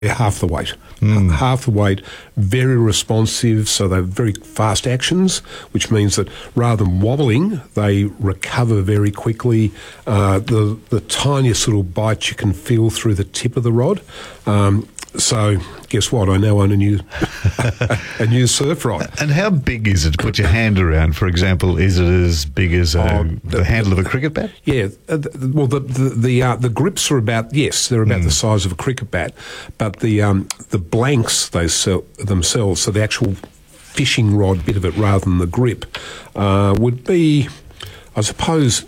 They're half the weight. Half the weight, very responsive, so they're very fast actions, which means that rather than wobbling, they recover very quickly. The tiniest little bite you can feel through the tip of the rod. So guess what? I now own a new surf rod. And how big is it to put your hand around? For example, is it as big as the handle of a cricket bat? Yeah. The grips are about, yes, they're about the size of a cricket bat, but the blanks they sell themselves, so the actual fishing rod bit of it rather than the grip, would be, I suppose,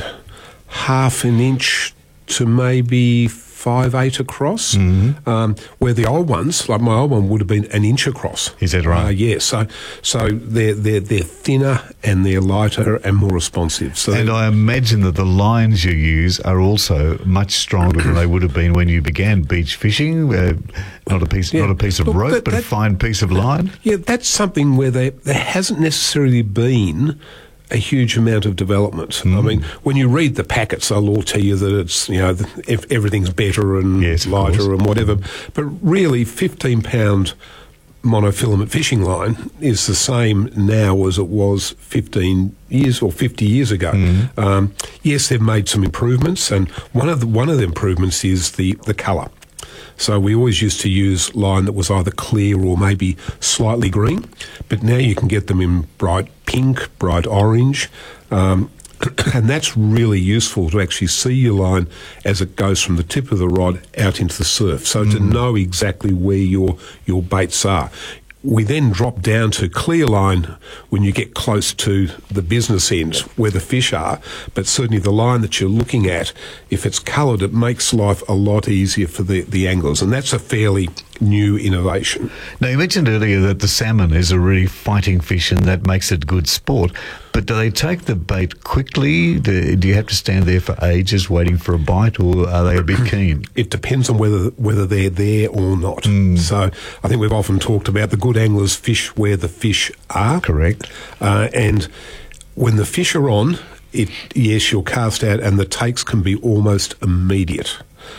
half an inch to maybe 5'8" across, where the old ones, like my old one, would have been an inch across. Is that right? Yeah. So they're thinner and they're lighter and more responsive. So and I imagine that the lines you use are also much stronger than they would have been when you began beach fishing. Not a piece of rope, but a fine piece of line. Yeah, that's something where there hasn't necessarily been a huge amount of development. I mean, when you read the packets, they'll all tell you that it's, everything's better and lighter and whatever. But really, 15-pound monofilament fishing line is the same now as it was 15 years or 50 years ago. Yes, they've made some improvements, and one of the improvements is the colour. So we always used to use line that was either clear or maybe slightly green, but now you can get them in bright pink, bright orange, and that's really useful to actually see your line as it goes from the tip of the rod out into the surf, so to know exactly where your baits are. We then drop down to clear line when you get close to the business end where the fish are, but certainly the line that you're looking at, if it's coloured, it makes life a lot easier for the anglers, and that's a fairly new innovation. Now, you mentioned earlier that the salmon is a really fighting fish and that makes it good sport, but do they take the bait quickly? Do you have to stand there for ages waiting for a bite, or are they a bit keen? It depends on whether they're there or not. So I think we've often talked about the good anglers fish where the fish are. Correct. And when the fish are on, yes, you'll cast out and the takes can be almost immediate.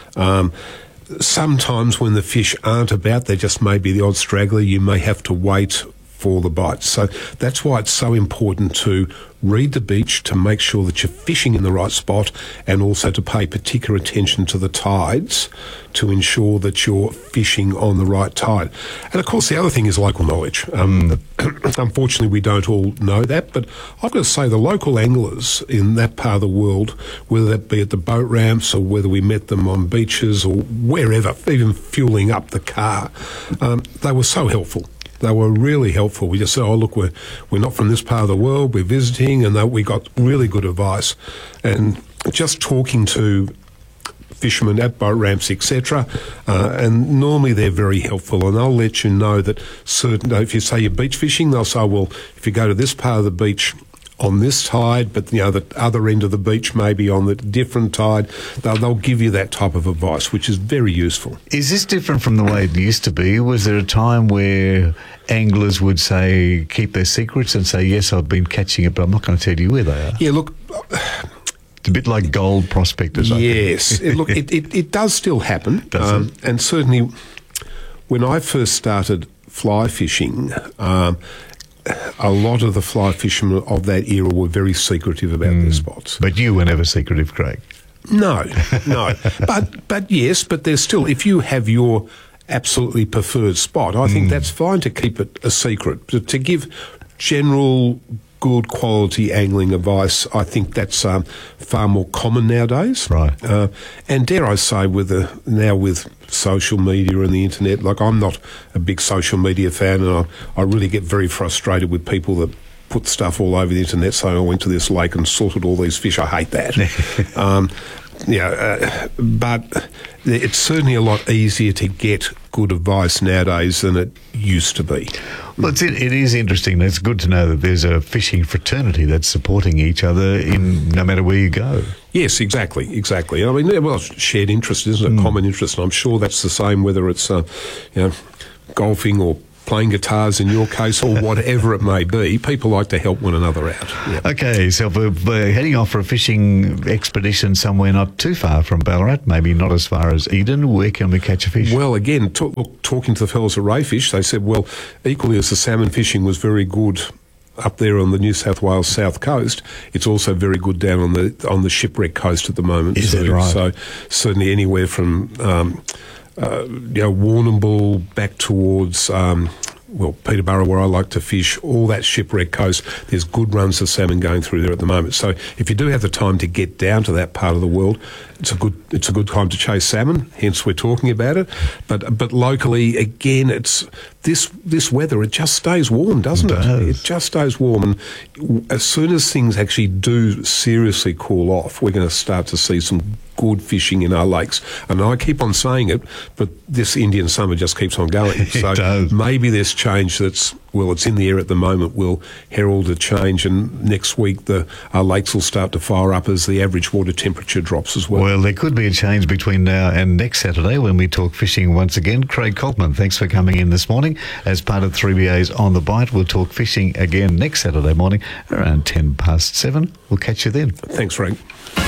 Sometimes when the fish aren't about, there just may be the odd straggler, you may have to wait for the bites. So that's why it's so important to read the beach, to make sure that you're fishing in the right spot, and also to pay particular attention to the tides to ensure that you're fishing on the right tide. And of course the other thing is local knowledge. Unfortunately we don't all know that, but I've got to say the local anglers in that part of the world, whether that be at the boat ramps or whether we met them on beaches or wherever, even fueling up the car, they were so helpful. They were really helpful. We just said, oh, look, we're not from this part of the world, we're visiting, and we got really good advice. And just talking to fishermen at boat ramps, etc., and normally they're very helpful, and they'll let you know that if you say you're beach fishing, they'll say, well, if you go to this part of the beach on this tide, but the other end of the beach maybe on the different tide, they'll give you that type of advice, which is very useful. Is this different from the way it used to be? Was there a time where anglers would say, keep their secrets and say, yes, I've been catching it, but I'm not going to tell you where they are? Yeah, look, it's a bit like gold prospectors, I think. Yes. Look, it does still happen. Does it? And certainly when I first started fly fishing, a lot of the fly fishermen of that era were very secretive about their spots. But you were never secretive, Craig. No. But yes, but there's still, if you have your absolutely preferred spot, I think that's fine to keep it a secret. But to give general good quality angling advice, I think that's far more common nowadays. Right. And dare I say, now with social media and the internet, like I'm not a big social media fan, and I really get very frustrated with people that put stuff all over the internet saying I went to this lake and sorted all these fish. I hate that. But it's certainly a lot easier to get good advice nowadays than it used to be. Well, it is interesting. It's good to know that there's a fishing fraternity that's supporting each other in no matter where you go. Yes, exactly. I mean, well, shared interest, isn't it? Common interest, and I'm sure that's the same whether it's golfing or playing guitars in your case, or whatever it may be. People like to help one another out. Yep. Okay, so we're heading off for a fishing expedition somewhere not too far from Ballarat, maybe not as far as Eden. Where can we catch a fish? Well, again, talking to the fellows at Rayfish, they said, well, equally as the salmon fishing was very good up there on the New South Wales south coast, it's also very good down on the Shipwreck coast at the moment. Is that right? So certainly anywhere from Warrnambool back towards Peterborough, where I like to fish, all that Shipwreck coast, there's good runs of salmon going through there at the moment. So if you do have the time to get down to that part of the world, it's a good time to chase salmon. Hence, we're talking about it. But locally, again, it's this weather. It just stays warm, doesn't it? It just stays warm, and as soon as things actually do seriously cool off, we're going to start to see some good fishing in our lakes. And I keep on saying it, but this Indian summer just keeps on going. So maybe this change it's in the air at the moment will herald a change, and next week our lakes will start to fire up as the average water temperature drops as well. Well, there could be a change between now and next Saturday when we talk fishing once again. Craig Coltman, thanks for coming in this morning as part of 3BA's On the Bite. We'll talk fishing again next Saturday morning around 7:10. We'll catch you then. Thanks, Frank.